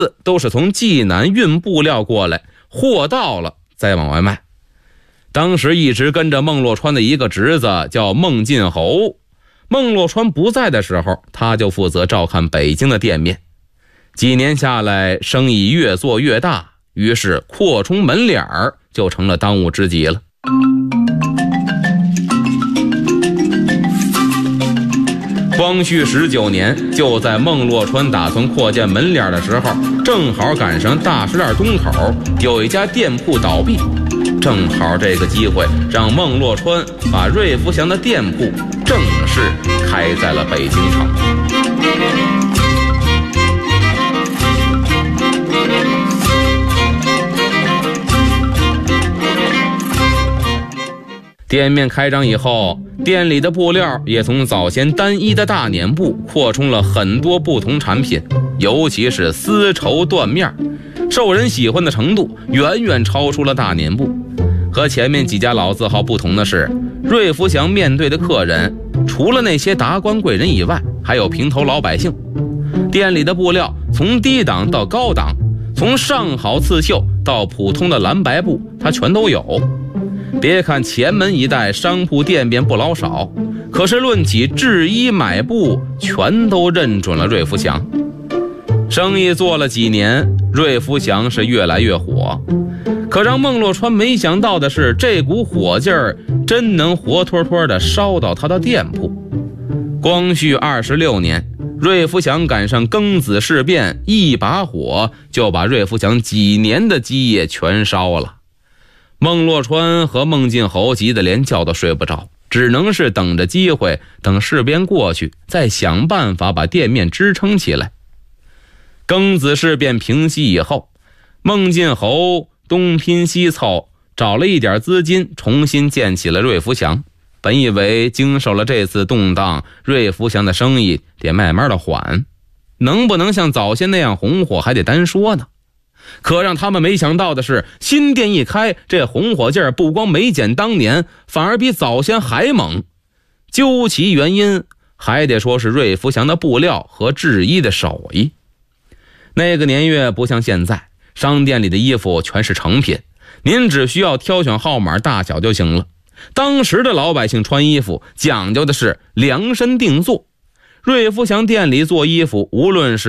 都是从济南运布料过来，货到了再往外卖。当时一直跟着孟洛川的一个侄子叫孟进侯，孟洛川不在的时候，他就负责照看北京的店面。几年下来，生意越做越大，于是扩充门脸儿就成了当务之急了。光绪19年，就在孟洛川打算扩建门脸的时候，正好赶上大石栏东口有一家店铺倒闭，正好这个机会让孟洛川把瑞福祥的店铺正式开在了北京城。店面开张以后，店里的布料也从早先单一的大捻布扩充了很多不同产品，尤其是丝绸缎面，受人喜欢的程度远远超出了大捻布。和前面几家老字号不同的是，瑞福祥面对的客人除了那些达官贵人以外，还有平头老百姓。店里的布料从低档到高档，从上好刺绣到普通的蓝白布，它全都有。别看前门一带商铺店面不老少，可是论起制衣买布，全都认准了瑞福祥。生意做了几年，瑞福祥是越来越火。可让孟洛川没想到的是，这股火劲儿真能活脱脱地烧到他的店铺。光绪26年，瑞福祥赶上庚子事变，一把火就把瑞福祥几年的基业全烧了。孟洛川和孟进侯急得连觉都睡不着，只能是等着机会，等事变过去，再想办法把店面支撑起来。庚子事变平息以后，孟进侯东拼西凑，找了一点资金，重新建起了瑞福祥。本以为经受了这次动荡，瑞福祥的生意得慢慢的缓，能不能像早先那样红火还得单说呢。可让他们没想到的是，新店一开，这红火劲儿不光没减当年，反而比早先还猛。究其原因，还得说是瑞福祥的布料和制衣的手艺。那个年月不像现在，商店里的衣服全是成品，您只需要挑选号码大小就行了。当时的老百姓穿衣服讲究的是量身定做，瑞福祥店里做衣服，无论是